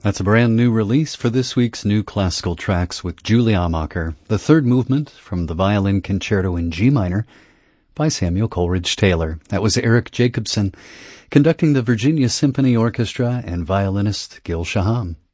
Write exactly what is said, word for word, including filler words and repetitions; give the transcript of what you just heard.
That's a brand new release for this week's New Classical Tracks with Julie Amacher, the third movement from the Violin Concerto in G minor by Samuel Coleridge Taylor. That was Eric Jacobson conducting the Virginia Symphony Orchestra and violinist Gil Shaham.